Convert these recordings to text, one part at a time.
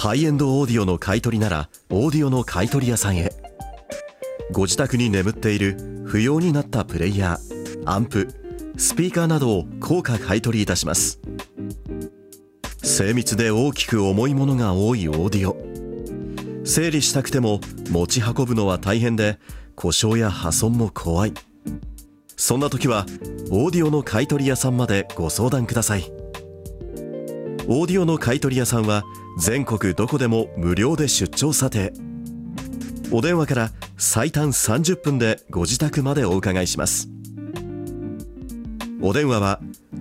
ハイエンドオーディオの買い取りならオーディオの買い取り屋さんへ。ご自宅に眠っている不要になったプレイヤー、アンプ、スピーカーなどを高価買い取りいたします。精密で大きく重いものが多いオーディオ、整理したくても持ち運ぶのは大変で故障や破損も怖い。そんな時はオーディオの買い取り屋さんまでご相談ください。オーディオの買い取り屋さんは全国どこでも無料で出張査定。お電話から最短30分でご自宅までお伺いします。お電話は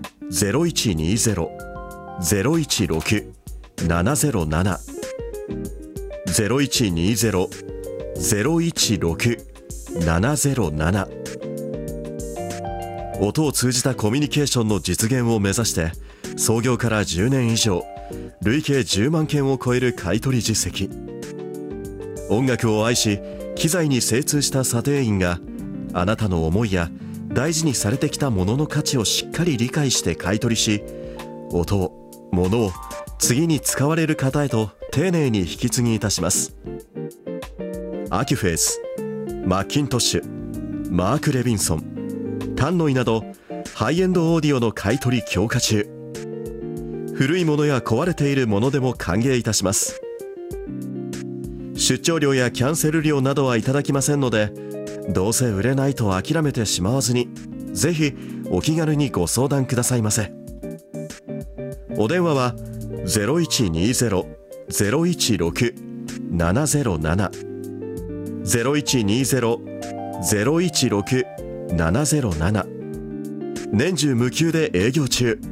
0120-016-707 0120-016-707。音を通じたコミュニケーションの実現を目指して創業から10年以上、累計10万件を超える買い取り実績。音楽を愛し機材に精通した査定員があなたの思いや大事にされてきたものの価値をしっかり理解して買い取りし、音を、物を次に使われる方へと丁寧に引き継ぎいたします。アキュフェース、マッキントッシュ、マーク・レビンソン、タンノイなどハイエンドオーディオの買い取り強化中。古いものや壊れているものでも歓迎いたします。出張料やキャンセル料などはいただきませんので、どうせ売れないと諦めてしまわずに、ぜひお気軽にご相談くださいませ。お電話は 0120-016-707 0120-016-707。年中無休で営業中。